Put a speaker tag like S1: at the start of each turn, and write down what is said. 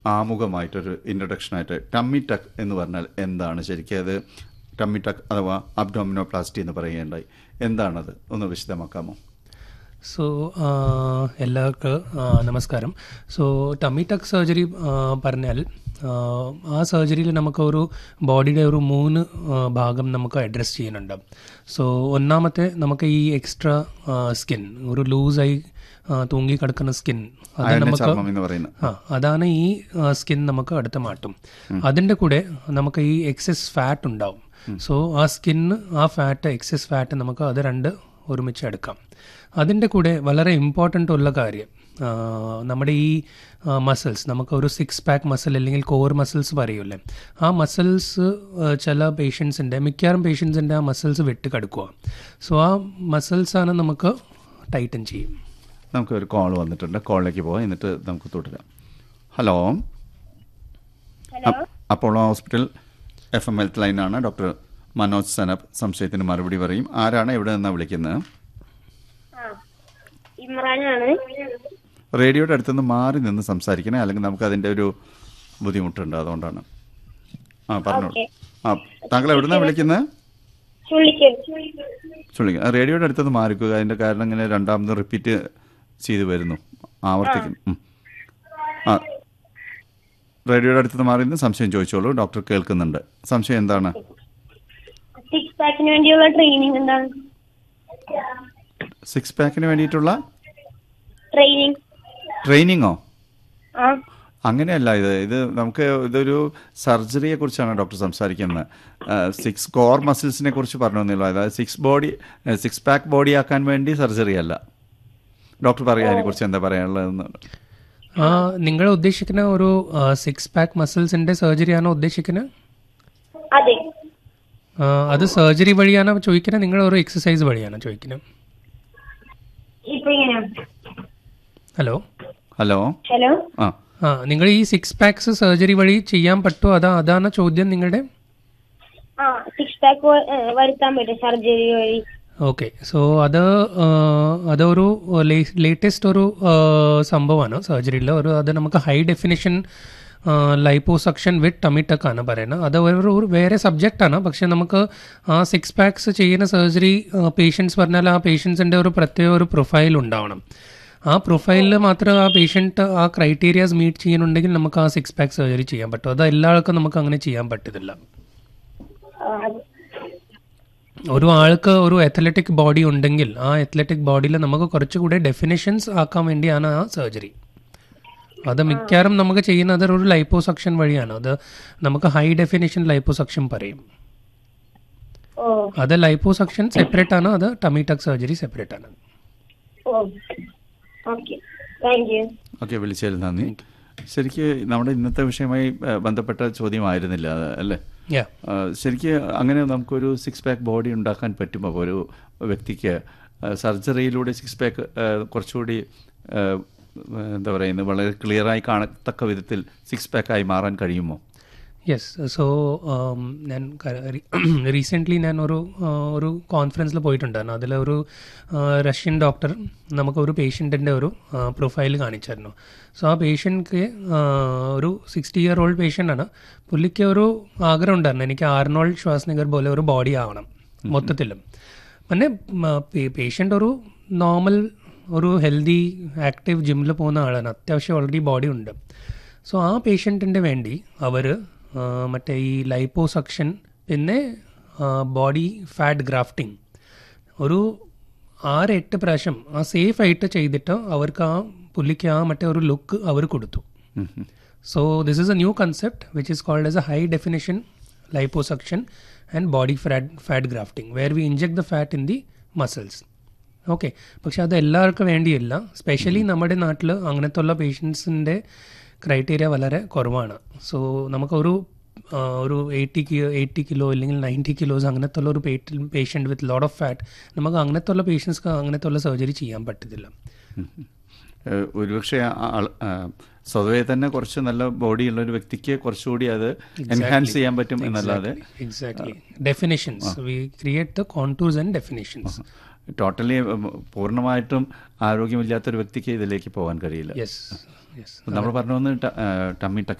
S1: ആമുഖമായിട്ടൊരു ഇൻട്രൊഡക്ഷനായിട്ട് tummy ടക്ക് എന്ന് പറഞ്ഞാൽ എന്താണ് ശരിക്കും? അത് ടമ്മി ടക്ക് അഥവാ അബ്ഡോമിനോപ്ലാസ്റ്റി എന്ന് പറയുകയുണ്ടായി. എന്താണത്? ഒന്ന് വിശദമാക്കാമോ?
S2: സോ എല്ലാവർക്കും നമസ്കാരം. സോ ടമ്മി ടക്ക് സർജറി പറഞ്ഞാൽ ആ സർജറിയിൽ നമുക്കൊരു ബോഡിയുടെ ഒരു 3 ഭാഗം നമുക്ക് അഡ്രസ്സ് ചെയ്യുന്നുണ്ട്. സോ ഒന്നാമത്തെ നമുക്ക് ഈ എക്സ്ട്രാ സ്കിൻ, ഒരു ലൂസായി തൂങ്ങി കിടക്കുന്ന സ്കിൻ, അത് നമുക്ക് അതാണ് ഈ സ്കിൻ നമുക്ക് അടുത്ത് മാറ്റും. അതിൻ്റെ കൂടെ നമുക്ക് ഈ എക്സസ് ഫാറ്റ് ഉണ്ടാവും. സോ ആ സ്കിന്ന്, ആ ഫാറ്റ്, എക്സസ് ഫാറ്റ് നമുക്ക് അത് 2 ഒരുമിച്ച് എടുക്കാം. അതിൻ്റെ കൂടെ വളരെ ഇമ്പോർട്ടൻ്റ് ഉള്ള കാര്യം, നമ്മുടെ ഈ മസിൽസ്, നമുക്ക് ഒരു 6 പാക്ക് മസിൽ അല്ലെങ്കിൽ കോർ മസിൽസ് പറയൂല്ലേ, ആ മസിൽസ് ചില പേഷ്യൻസിൻ്റെ, മിക്കവാറും പേഷ്യൻസിൻ്റെ ആ മസിൽസ് വിട്ട് കിടക്കുക. സോ ആ മസിൽസാണ് നമുക്ക് ടൈറ്റൻ ചെയ്യും.
S1: നമുക്കൊരു കോൾ വന്നിട്ടുണ്ട്, കോളിലേക്ക് പോകാം, എന്നിട്ട് നമുക്ക് തുടരാം. Hello, Apollo hospital FM health ലൈനാണ്. ഡോക്ടർ മനോജ് സനബ് സംശയത്തിന് മറുപടി പറയും. ആരാണ്, എവിടെ നിന്നാണ് വിളിക്കുന്നത്? റേഡിയോയുടെ അടുത്തുനിന്ന് മാറി നിന്ന് സംസാരിക്കണേ, അല്ലെങ്കിൽ നമുക്ക് അതിൻ്റെ ഒരു ബുദ്ധിമുട്ടുണ്ട്, അതുകൊണ്ടാണ്. പറഞ്ഞോളൂ. താങ്കൾ എവിടെ നിന്നാണ് വിളിക്കുന്നത്? റേഡിയോയുടെ അടുത്തുനിന്ന് മാറിക്കുക. അതിൻ്റെ കാരണം ഇങ്ങനെ രണ്ടാമത് റിപ്പീറ്റ് ചെയ്ത് വരുന്നു, ആവർത്തിക്കുന്നു. റേഡിയോയുടെ അടുത്ത് മാറി നിന്ന് സംശയം ചോദിച്ചോളൂ, ഡോക്ടർ കേൾക്കുന്നുണ്ട്. സംശയം എന്താണ്?
S3: 6 പാക്കിന് വേണ്ടിയുള്ള ട്രെയിനിങ് എന്താണ്?
S1: 6 പാക്കിന് വേണ്ടിയിട്ടുള്ള
S3: ട്രെയിനിങ്ങോ?
S1: അങ്ങനെയല്ല, ഇത് നമുക്ക് ഇതൊരു സർജറിയെ കുറിച്ചാണ് ഡോക്ടർ സംസാരിക്കുന്നത്. 6 കോർ മസിൽസിനെ കുറിച്ച് പറഞ്ഞൊന്നുമില്ല. അതായത് 6 പാക്ക് ബോഡി ആക്കാൻ വേണ്ടി സർജറി അല്ല. ഡോക്ടർ പറയാം അതിനെ കുറിച്ച് എന്താ പറയാനുള്ളതെന്ന്.
S2: നിങ്ങൾ ഉദ്ദേശിക്കുന്ന ഒരു 6 പാക്ക് മസിൽസിന്റെ സർജറിയാണോ ഉദ്ദേശിക്കുന്നത്?
S3: അതെ.
S2: അത് സർജറി വഴിയാണോ ചോദിക്കുന്നത്? നിങ്ങൾ ഒരു എക്സസൈസ് വഴിയാണോ ചോദിക്കുന്നത്? ഹലോ
S3: ഹലോ
S2: നിങ്ങൾ ഈ 6 പാക്സ് സർജറി വഴി ചെയ്യാൻ പറ്റുമോ? അതാണ് ചോദ്യം നിങ്ങളുടെ?
S3: 6 പാക്ക് വരുത്താൻ പറ്റും സർജറി വഴി.
S2: ഓക്കെ. സോ അതൊരു ലേറ്റസ്റ്റ് ഒരു സംഭവമാണ് സർജറിയിൽ. അത് നമുക്ക് ഹൈ ഡെഫിനിഷൻ ലൈപ്പോസക്ഷൻ വിത്ത് ടമ്മി ടക്ക് ആണ് പറയുന്നത്. അത് ഒരു വേറെ സബ്ജക്റ്റാണ്. പക്ഷെ നമുക്ക് ആ 6 പാക്സ് ചെയ്യുന്ന സർജറി പേഷ്യൻസ് പറഞ്ഞാൽ ആ പേഷ്യൻസിൻ്റെ ഒരു പ്രത്യേക ഒരു പ്രൊഫൈൽ ഉണ്ടാവണം. ആ പ്രൊഫൈലിൽ മാത്രം ആ പേഷ്യൻറ്റ് ആ ക്രൈറ്റീരിയാസ് മീറ്റ് ചെയ്യുന്നുണ്ടെങ്കിൽ നമുക്ക് ആ 6 പാക്ക് സർജറി ചെയ്യാൻ പറ്റും. അത് എല്ലാവർക്കും നമുക്ക് അങ്ങനെ ചെയ്യാൻ പറ്റത്തില്ല. ഒരു ആൾക്ക് ഒരു അത്ലറ്റിക് ബോഡി ഉണ്ടെങ്കിൽ ആ അത്ലറ്റിക് ബോഡിയിൽ നമുക്ക് കുറച്ചുകൂടെ ഡെഫിനിഷൻസ് ആക്കാൻ വേണ്ടിയാണ് ആ സർജറി. അത് മിക്കവാറും നമുക്ക് ചെയ്യുന്നത് ഒരു ലൈപ്പോസക്ഷൻ വഴിയാണ്. അത് നമുക്ക് ഹൈ ഡെഫിനിഷൻ ലൈപ്പോസക്ഷൻ പറയും. അത് ലൈപ്പോസക്ഷൻ സെപ്പറേറ്റ് ആണ്, അത് ടമ്മി ടക്ക് സർജറി സെപ്പറേറ്റ് ആണ്.
S1: ഓക്കെ, വിളിച്ചതിൽ നന്ദി. ശരിക്ക് നമ്മുടെ ഇന്നത്തെ വിഷയമായി ബന്ധപ്പെട്ട ചോദ്യമായിരുന്നില്ല അല്ലേ? ശരിക്ക് അങ്ങനെ നമുക്കൊരു 6 പാക്ക് ബോഡി ഉണ്ടാക്കാൻ പറ്റുമോ ഒരു വ്യക്തിക്ക്? സർജറിയിലൂടെ 6 പാക്ക് കുറച്ചുകൂടി എന്താ പറയുന്നത്, വളരെ ക്ലിയറായി കാണത്തക്ക വിധത്തിൽ 6 പാക്കായി മാറാൻ കഴിയുമോ?
S2: യെസ്. സോ ഞാൻ റീസെൻ്റ്ലി ഞാൻ ഒരു കോൺഫറൻസിൽ പോയിട്ടുണ്ടായിരുന്നു. അതിലൊരു റഷ്യൻ ഡോക്ടർ നമുക്കൊരു പേഷ്യൻറ്റിൻ്റെ ഒരു പ്രൊഫൈൽ കാണിച്ചായിരുന്നു. സോ ആ പേഷ്യൻറ്റ് ഒരു 60-year-old പേഷ്യൻ്റാണ്. പുള്ളിക്ക് ഒരു ആഗ്രഹം ഉണ്ടായിരുന്നു, എനിക്ക് ആർണോൾഡ് ഷ്വാസ്നിഗർ പോലെ ഒരു ബോഡി ആവണം മൊത്തത്തിലും. പിന്നെ പേഷ്യൻ്റ് ഒരു നോർമൽ, ഒരു ഹെൽത്തി ആക്റ്റീവ് ജിമ്മിൽ പോകുന്ന ആളാണ്. അത്യാവശ്യം ഓൾറെഡി ബോഡി ഉണ്ട്. സോ ആ പേഷ്യൻറ്റിൻ്റെ വേണ്ടി അവർ മറ്റേ ഈ ലൈപ്പോസക്ഷൻ, പിന്നെ ബോഡി ഫാറ്റ് ഗ്രാഫ്റ്റിംഗ് ഒരു 6-8 പ്രാവശ്യം ആ സേഫായിട്ട് ചെയ്തിട്ട് അവർക്ക് ആ പുള്ളിക്ക് ആ മറ്റേ ഒരു ലുക്ക് അവർ കൊടുത്തു. So this is A new concept which is called as A high definition liposuction and body fat grafting where we inject the fat in the muscles. Okay. പക്ഷെ അത് എല്ലാവർക്കും വേണ്ടിയില്ല. സ്പെഷ്യലി നമ്മുടെ നാട്ടിൽ അങ്ങനത്തെ ഉള്ള പേഷ്യൻസിൻ്റെ ക്രൈറ്റീരിയ വളരെ കുറവാണ്. സോ നമുക്കൊരു 80 കിലോ അല്ലെങ്കിൽ 90 കിലോസ് അങ്ങനത്തെ ഉള്ള ഒരു patient with lot of fat, നമുക്ക് അങ്ങനത്തെ ഉള്ള പേഷ്യൻസ്ക്ക് അങ്ങനത്തെ ഉള്ള സർജറി ചെയ്യാൻ പറ്റത്തില്ല.
S1: ഒരുപക്ഷെ സ്വതവേ തന്നെ കുറച്ച് നല്ല ബോഡിയുള്ള ഒരു വ്യക്തിക്ക് കുറച്ചുകൂടി അത് എൻഹാൻസ് ചെയ്യാൻ പറ്റും എന്നല്ലാതെ.
S2: Exactly. Definitions we create the contours and definitions.
S1: Totally പൂർണ്ണമായിട്ടും ആരോഗ്യമില്ലാത്തൊരു വ്യക്തിക്ക് ഇതിലേക്ക് പോകാൻ കഴിയില്ല.
S2: യെസ്.
S1: നമ്മൾ പറഞ്ഞു വന്ന് ടമ്മി ടക്ക്